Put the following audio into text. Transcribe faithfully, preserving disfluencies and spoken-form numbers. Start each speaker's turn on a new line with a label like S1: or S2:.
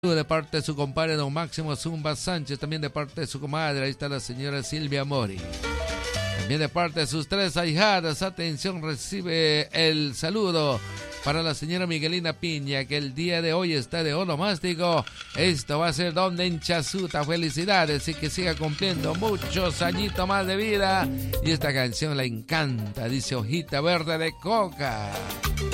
S1: De parte de su compadre don Máximo Zumba Sánchez, también de parte de su comadre, ahí está la señora Silvia Mori. También de parte de sus tres ahijadas, atención, recibe el saludo para la señora Miguelina Piña, que el día de hoy está de onomástico. Esto va a ser donde en Chasuta. Felicidades y que siga cumpliendo muchos añitos más de vida. Y esta canción le encanta, dice Hojita Verde de Coca.